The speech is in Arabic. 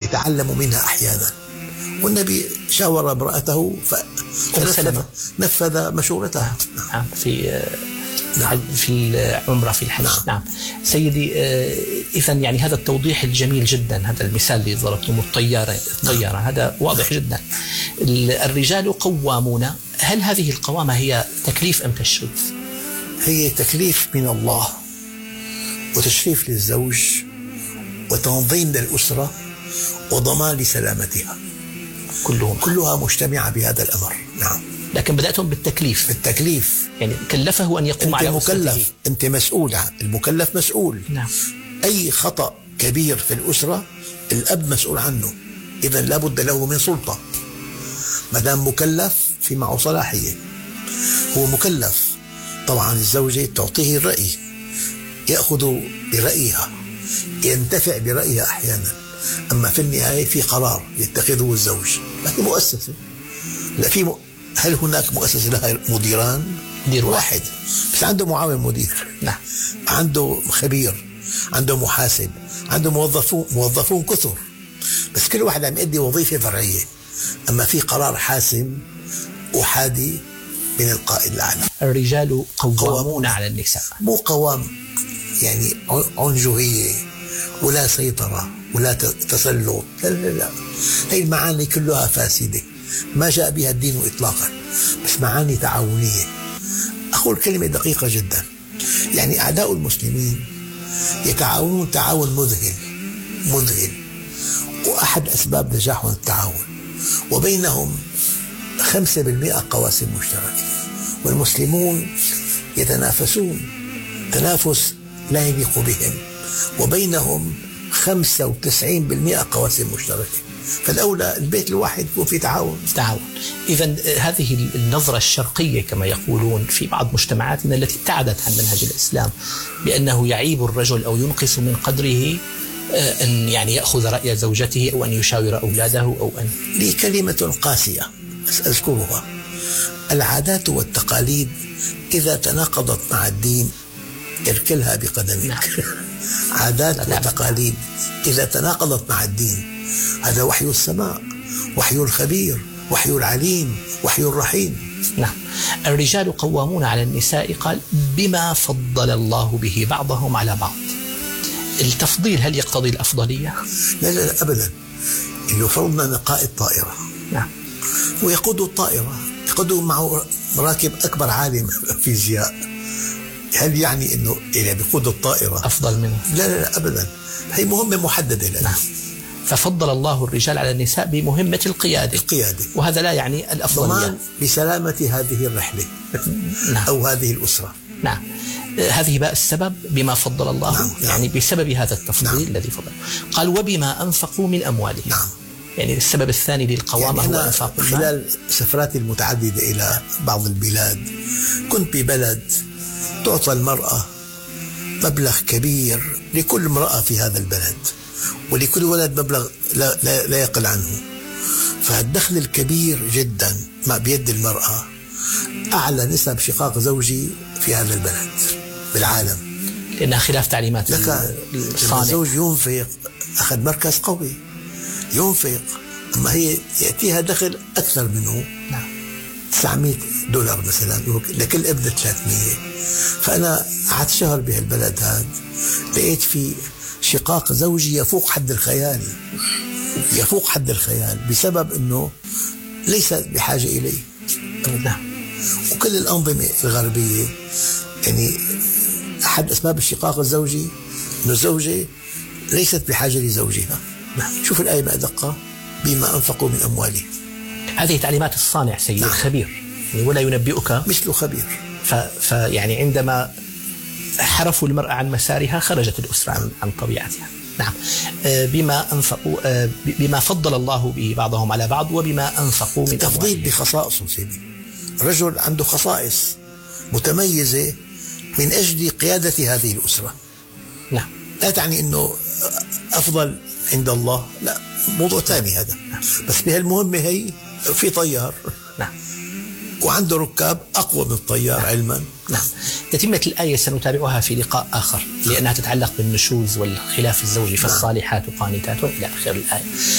يتعلم منها أحيانا. والنبي شاور امرأته فنفذ مشورتها. في العمرة في الحج. نعم سيدي، إذا يعني هذا التوضيح الجميل جدا، هذا المثال اللي ضربتم الطيارة هذا واضح جدا. الرجال قوامون، هل هذه القوامة هي تكليف أم تشريف؟ هي تكليف من الله وتشريف للزوج وتنظيم للأسرة وضمان لسلامتها، كلها مجتمعة بهذا الأمر. نعم. لكن بدأتم بالتكليف. يعني كلفه أن يقوم على أسرته. أنت مسؤول، المكلف مسؤول. نعم. أي خطأ كبير في الأسرة الأب مسؤول عنه، إذن لا بد له من سلطة. مدام مكلف في معه صلاحية، هو مكلف. طبعا الزوجة تعطيه الرأي، يأخذ برأيها، ينتفع برأيها أحيانا، أما في النهاية في قرار يتخذه الزوج. ما في مؤسسة، لا هل هناك مؤسسة لها مديران؟ مدير واحد بس عنده معاون مدير. نعم. عنده خبير، عنده محاسب، عنده موظفون كثر، بس كل واحد عم يؤدي وظيفة فرعية، أما في قرار حاسم أحادي من القائد الأعلى. الرجال قوامون على النساء، مو قوام يعني عنجهية ولا سيطرة ولا تسلط، لا. هي المعاني كلها فاسدة، ما جاء بها الدين إطلاقا، بس معاني تعاونية. أقول كلمة دقيقة جدا، يعني أعداء المسلمين يتعاونون تعاون مذهل، وأحد أسباب نجاحهم التعاون، وبينهم 5% قواسم مشتركة، والمسلمون يتنافسون تنافس لا يليق بهم، وبينهم 95% قواسم مشتركة. فالأولى البيت الواحد يكون في تعاون. إذن هذه النظرة الشرقية كما يقولون في بعض مجتمعاتنا التي ابتعدت عن منهج الإسلام، بأنه يعيب الرجل أو ينقص من قدره أن يعني يأخذ رأي زوجته أو أن يشاور أولاده أو أن. لي كلمة قاسية أذكرها: العادات والتقاليد إذا تناقضت مع الدين اركلها بقدمك. نعم. عادات وتقاليد إذا تناقضت مع الدين، هذا وحي السماء، وحي الخبير، وحي العليم، وحي الرحيم. نعم. الرجال قوامون على النساء، قال بما فضل الله به بعضهم على بعض. التفضيل هل يقتضي الأفضلية؟ لا أبدا. إنه فرضنا قائد طائرة. نعم. ويقود الطائرة، يقود معه راكب أكبر عالم فيزياء، هل يعني أنه إذا بيقود الطائرة أفضل منه؟ لا أبدا. هي مهمة محددة لنا. نعم. ففضل الله الرجال على النساء بمهمة القيادة، وهذا لا يعني الأفضلية، ضمان بسلامة هذه الرحلة. نعم. أو هذه الأسرة. نعم. هذه بقى السبب بما فضل الله. نعم. يعني بسبب هذا التفضيل. نعم. الذي فضل. قال وبما أنفقوا من أموالهم. نعم. يعني السبب الثاني للقوامة يعني هو إنفاق المال. خلال سفراتي المتعددة إلى بعض البلاد كنت ببلد تعطى المرأة مبلغ كبير لكل امرأة في هذا البلد، ولكل ولد مبلغ لا يقل عنه. فالدخل الكبير جدا ما بيد المرأة أعلى نسب شقاق زوجي في هذا البلد بالعالم، لأنها خلاف تعليمات الصانع. الزوج ينفق، أخذ مركز قوي ينفق، أما هي يأتيها دخل أكثر منه. نعم. $900 مثلا لكل ابنة 300. فأنا قعدت شهر بهالبلد هذا، لقيت في شقاق زوجي يفوق حد الخيال بسبب أنه ليس بحاجة إليه. نعم. وكل الأنظمة الغربية يعني أحد أسباب الشقاق الزوجي أنه الزوجة ليست بحاجة لزوجها. شوف الآية بأدقة: بما أنفقوا من أموالهم. هذه تعليمات الصانع سيد. نعم. الخبير، ولا ينبئك مثل خبير. فيعني عندما حرفوا المرأة عن مسارها خرجت الأسرة عن طبيعتها. نعم. بما فضل الله به بعضهم على بعض وبما أنفقوا من تفضيل بخصائص سيدي. الرجل عنده خصائص متميزة من أجل قيادة هذه الأسرة. نعم. لا تعني أنه أفضل عند الله، لا، موضوع ثاني هذا. نعم. بس بهالمهمة هي في طيار. نعم. وعنده ركاب أقوى من الطيار. نعم. علما. نعم. تتمة الآية سنتابعها في لقاء آخر، لأنها تتعلق بالنشوز والخلاف الزوجي، فالصالحات قانتات إلى آخر الآية.